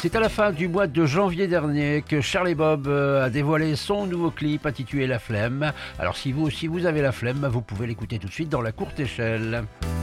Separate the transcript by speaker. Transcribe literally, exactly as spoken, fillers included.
Speaker 1: C'est à la fin du mois de janvier dernier que Charlie Bob a dévoilé son nouveau clip intitulé La Flemme. Alors si vous aussi vous avez la flemme, vous pouvez l'écouter tout de suite dans La Courte Échelle.